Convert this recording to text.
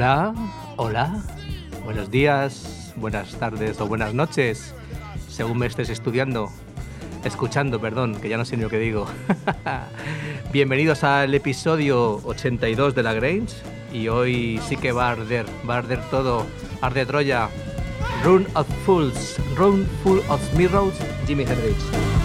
Hola, hola, buenos días, buenas tardes o buenas noches, según me estés escuchando, perdón, que ya no sé ni lo que digo. Bienvenidos al episodio 82 de La Grange, y hoy sí que va a arder todo, arde Troya. Room of Fools, Room Full of Mirrors, Jimi Hendrix.